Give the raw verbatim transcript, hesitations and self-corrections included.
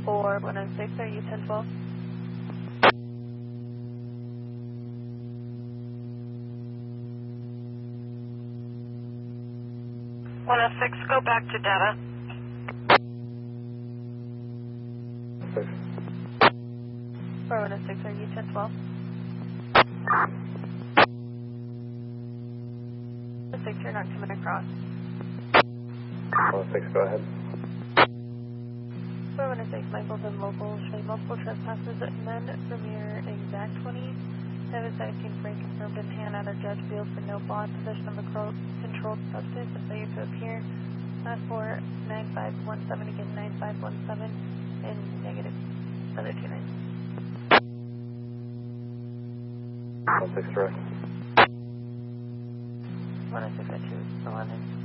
for one oh six, are you ten twelve? one oh six, go back to data. Six. For one oh six, are you ten twelve? one oh six, you're not coming across. one oh six, go ahead. For one oh six, Michael's and local, showing multiple trespasses, men from your exact twenty. Davis nineteen Frank confirmed in hand out of Judge Field for no bond, possession of a controlled substance, and failure to appear. Last four, nine five one seven, again nine five one seven, and negative, other two nine. one oh six, direct. one oh six at two, still on it.